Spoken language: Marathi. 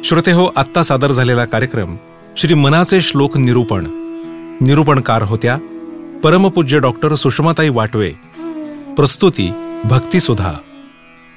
श्रोतेहो, आत्ता सादर झालेला कार्यक्रम श्री मनाचे श्लोक निरूपण. निरूपणकार होत्या परमपूज्य डॉक्टर सुषमाताई वाटवे. प्रस्तुती भक्तिसुधा.